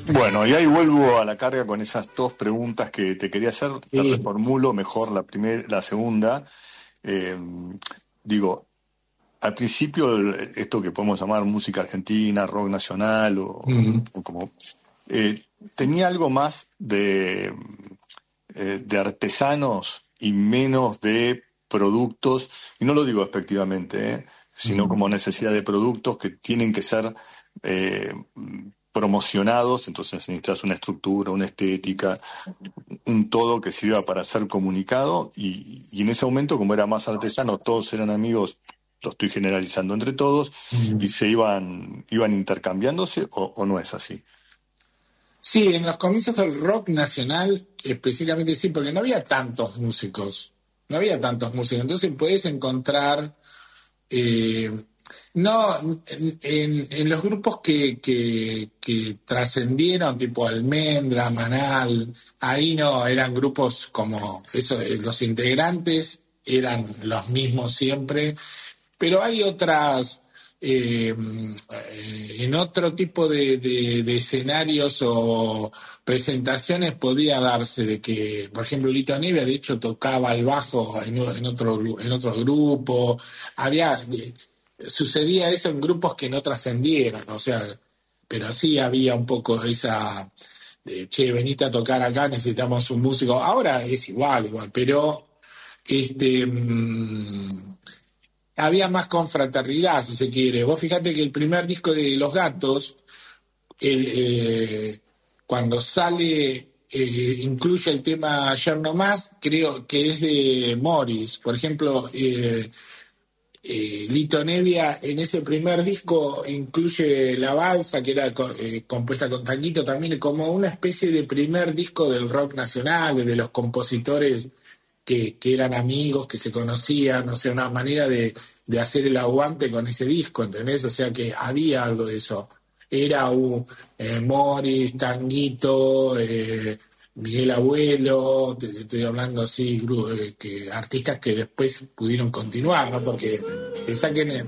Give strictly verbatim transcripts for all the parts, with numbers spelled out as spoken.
Bueno, y ahí vuelvo a la carga con esas dos preguntas que te quería hacer. Te Sí. reformulo mejor la primera, la segunda. Eh, digo, al principio, el- esto que podemos llamar música argentina, rock nacional o, Mm. o como, eh, tenía algo más de, eh, de artesanos y menos de productos, y no lo digo despectivamente, ¿eh? Sino Mm. como necesidad de productos que tienen que ser eh, promocionados, entonces necesitas una estructura, una estética, un todo que sirva para ser comunicado, y, y en ese momento, como era más artesano, todos eran amigos, lo estoy generalizando entre todos, y Mm. se iban, iban intercambiándose, o, o no es así. Sí, en los comienzos del rock nacional, específicamente sí, porque no había tantos músicos, no había tantos músicos, entonces puedes encontrar, eh, no, en, en- en los grupos que, que, que trascendieron, tipo Almendra, Manal, ahí no, eran grupos como, eso, eh, los integrantes eran los mismos siempre, pero hay otras, eh, eh, en otro tipo de, de- de escenarios o presentaciones podía darse de que, por ejemplo, Lito Nevia de hecho tocaba el bajo en, o- en otro, gru- en otro grupo, había, de- sucedía eso en grupos que no trascendieron, o sea, pero sí había un poco esa, de, che, venite a tocar acá, necesitamos un músico, ahora es igual, igual, pero este... mm, había más confraternidad, si se quiere. Vos fíjate que el primer disco de Los Gatos, el, eh, cuando sale, eh, incluye el tema Ayer No Más, creo que es de Morris. Por ejemplo, eh, eh, Lito Nevia en ese primer disco incluye La Balsa, que era co- eh, compuesta con Tanguito, también como una especie de primer disco del rock nacional, de los compositores que, que eran amigos, que se conocían, o sea, una manera de, de hacer el aguante con ese disco, ¿entendés? O sea que había algo de eso. Era un eh, Morris, Tanguito, eh, Miguel Abuelo, te, te estoy hablando así, gru- eh, que artistas que después pudieron continuar, ¿no? Porque te saquen el...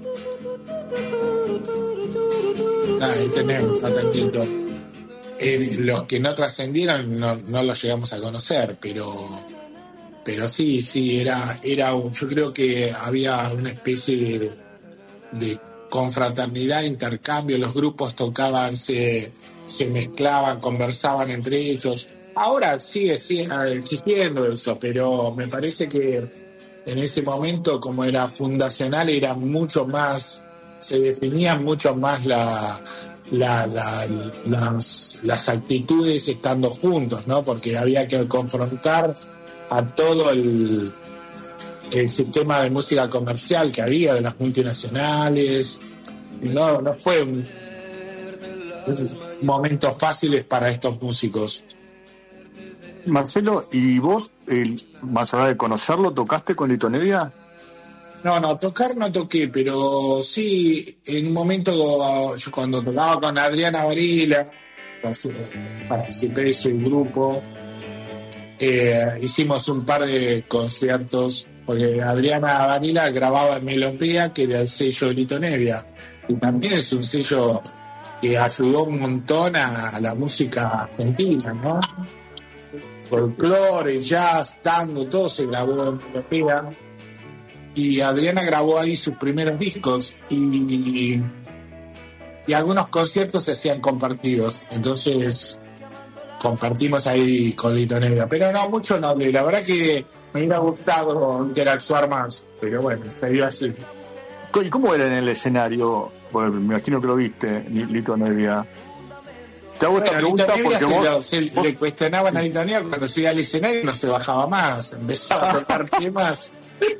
Ah, ahí tenemos a Tanguito. Eh, los que no trascendieron no, no los llegamos a conocer, pero Pero sí, sí, era, era un, yo creo que había una especie de, de confraternidad, intercambio, los grupos tocaban, se, se mezclaban, conversaban entre ellos. Ahora sigue, sigue existiendo eso, pero me parece que en ese momento, como era fundacional, era mucho más, se definían mucho más la, la- la- las, las actitudes estando juntos, ¿no? Porque había que confrontar a todo el, el sistema de música comercial que había de las multinacionales. No, no fue un, un momentos fáciles para estos músicos. Marcelo, ¿y vos, el, más allá de conocerlo, tocaste con Lito Nevia? No, no, tocar no toqué, pero sí, en un momento, yo cuando tocaba con Adriana Varela, participé de su grupo, eh, hicimos un par de conciertos, porque Adriana Varela grababa en Melodía, que era el sello de Lito Nevia, y también es un sello que ayudó un montón a la música argentina, ¿no? Folclore, jazz, tango, todo se grabó en Melodía. Y Adriana grabó ahí sus primeros discos y, y algunos conciertos se hacían compartidos. Entonces compartimos ahí con Lito Nevia. Pero no, mucho no. La verdad que me hubiera gustado interactuar más. Pero bueno, se dio así. ¿Y cómo era en el escenario? Bueno, me imagino que lo viste, Li- Lito Nevia. Te hago esta Bueno, Lito pregunta Nevia porque se, vos... lo- se vos le cuestionaban a Lito Nevia cuando se iba al escenario, no se bajaba más. Empezaba a tocar temas.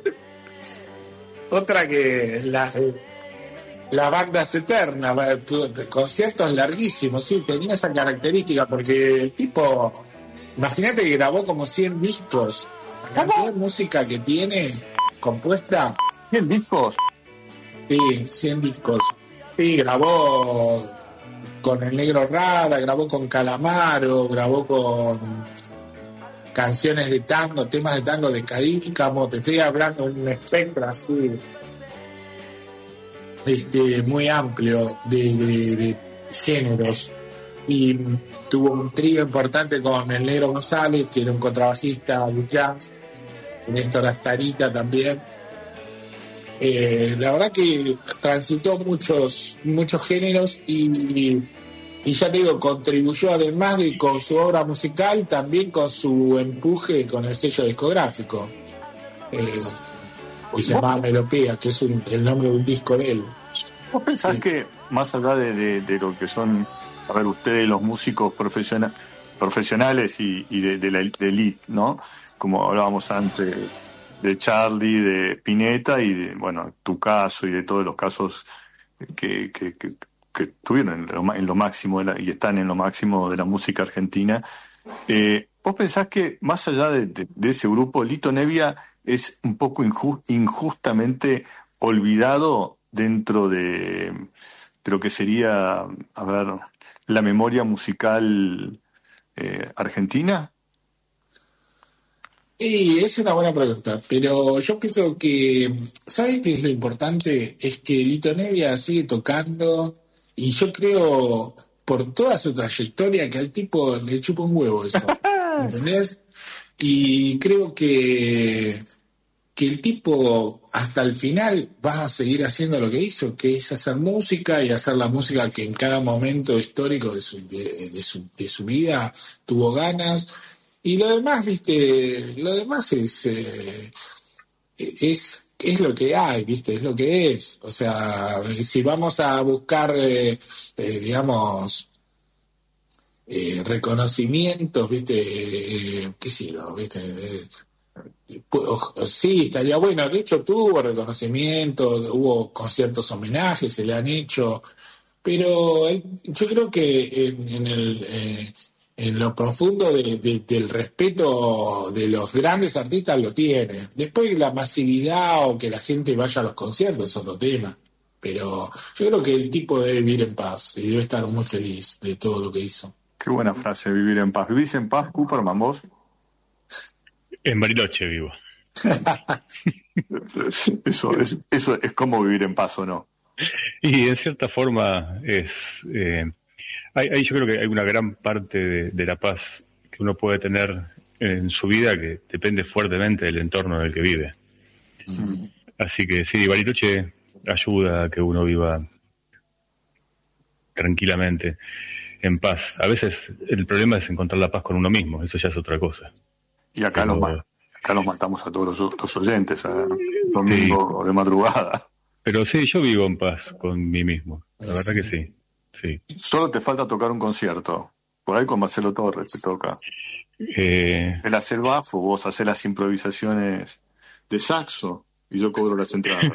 Otra que la, la banda es eterna, conciertos larguísimos, sí, tenía esa característica, porque el tipo, imagínate que grabó como cien discos, la cantidad de música que tiene compuesta, ¿cien discos? sí, cien discos, sí, grabó con el Negro Rada, grabó con Calamaro, grabó con canciones de tango, temas de tango de Cadícamo, te estoy hablando de un espectro así, este, muy amplio de, de, de géneros. y tuvo un trío importante con el Negro González, que era un contrabajista de jazz, Néstor Astarita también. Eh, la verdad que transitó muchos muchos géneros y, y ya te digo, contribuyó además de con su obra musical, también con su empuje con el sello discográfico, eh, que se llama Melopea, que es un, el nombre de un disco de él. ¿Vos pensás Sí. que más allá de, de, de lo que son, a ver, ustedes los músicos profesiona- profesionales y, y de, de la de elite, ¿no? Como hablábamos antes de Charlie, de Spinetta y de, bueno, tu caso y de todos los casos que, que, que, que estuvieron en lo, ma- en lo máximo de la- y están en lo máximo de la música argentina. Eh, ¿Vos pensás que más allá de, de- de ese grupo, Lito Nevia es un poco inju- injustamente olvidado dentro de, de lo que sería, a ver, la memoria musical eh, argentina? Y es una buena pregunta, pero yo pienso que, ¿sabes qué es lo importante? Es que Lito Nevia sigue tocando y yo creo, por toda su trayectoria, que al tipo le chupa un huevo eso, ¿entendés? Y creo que, que el tipo hasta el final va a seguir haciendo lo que hizo, que es hacer música y hacer la música que en cada momento histórico de su, de, de su, de su vida tuvo ganas. Y lo demás, viste, lo demás es, eh, es, es lo que hay, viste, es lo que es. O sea, si vamos a buscar, eh, eh, digamos, eh, reconocimientos, viste, eh, qué sé yo, viste, eh, pu- sí, estaría bueno. De hecho, tuvo reconocimientos, hubo conciertos homenajes, se le han hecho, pero él- yo creo que en, en el, eh, en lo profundo de- de- del respeto de los grandes artistas lo tiene. Después la masividad o que la gente vaya a los conciertos es otro tema. Pero yo creo que el tipo debe vivir en paz y debe estar muy feliz de todo lo que hizo. Qué buena frase, vivir en paz. ¿Vivís en paz, Cooperman, vos? En Bariloche vivo. Eso es, eso es como vivir en paz, ¿o no? Y en cierta forma es... Eh, hay, hay, yo creo que hay una gran parte de, de la paz que uno puede tener en su vida que depende fuertemente del entorno en el que vive. Mm. Así que sí, Bariloche ayuda a que uno viva tranquilamente, en paz. A veces el problema es encontrar la paz con uno mismo, eso ya es otra cosa. Y acá, Pero, los, ma- acá los matamos a todos los, los oyentes, a domingo de madrugada. pero sí, yo vivo en paz con mí mismo, la verdad que sí. Sí. Solo te falta tocar un concierto. Por ahí con Marcelo Torres te toca. Eh, Él hace el bafo, vos hacés las improvisaciones de saxo y yo cobro las entradas.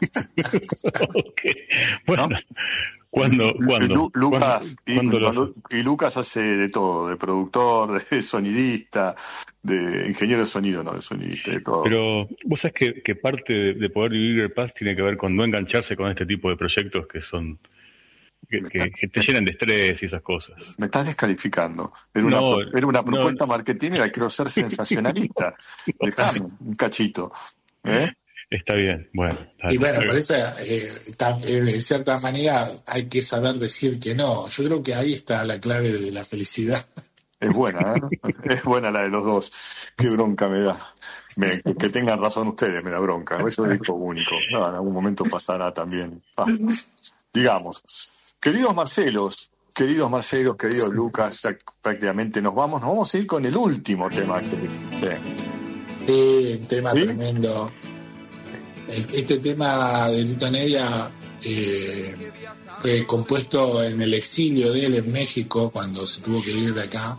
okay. Bueno, ¿No? ¿cuándo? ¿Cuándo? Lu- Lucas, ¿Cuándo, y, cuándo lo cuando- y Lucas hace de todo, de productor, de sonidista, de ingeniero de sonido, no, de sonidista, de todo. Pero vos sabés que, que parte de, de poder vivir en paz tiene que ver con no engancharse con este tipo de proyectos que son que, que, que te llenan de estrés y esas cosas. Me estás descalificando. Era una, No, era una propuesta no. marketingera, quiero ser sensacionalista. Dejame un cachito. ¿Eh? Está bien, bueno. Dale. Y bueno, por eso, eh, tam- eh, de cierta manera, hay que saber decir que no. Yo creo que ahí está la clave de la felicidad. Es buena, ¿eh? Es buena la de los dos. Qué bronca me da. Me- que tengan razón ustedes, me da bronca. Eso es disco único. No, en algún momento pasará también. Ah, digamos. Queridos Marcelos, queridos Marcelos, queridos Lucas, ya prácticamente nos vamos. Nos vamos a ir con el último tema que dijiste. Sí, un tema ¿Sí? tremendo. El- Este tema de Lito Nevia eh, fue compuesto en el exilio de él en México, cuando se tuvo que ir de acá,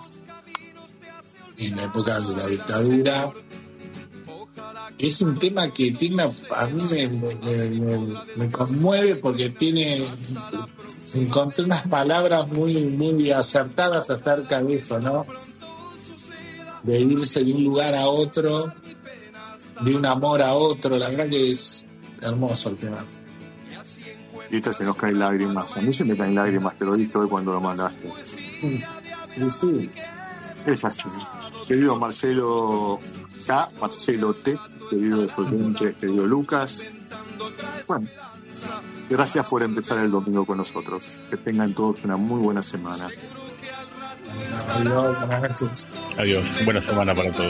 en la época de la dictadura. Es un tema que tiene una- a mí me, me- me- me conmueve porque tiene, encontré unas palabras muy, muy acertadas acerca de eso, ¿no? De irse de un lugar a otro, de un amor a otro. La verdad que es hermoso el tema. Y esta se nos caen lágrimas. A mí se me caen lágrimas, te lo dije hoy cuando lo mandaste. Y sí, Es así. Querido Marcelo K, Marcelo T, querido oyente, querido Lucas. Bueno, gracias por empezar el domingo con nosotros. Que tengan todos una muy buena semana. Adiós, buenas noches. Adiós. Buena semana para todos.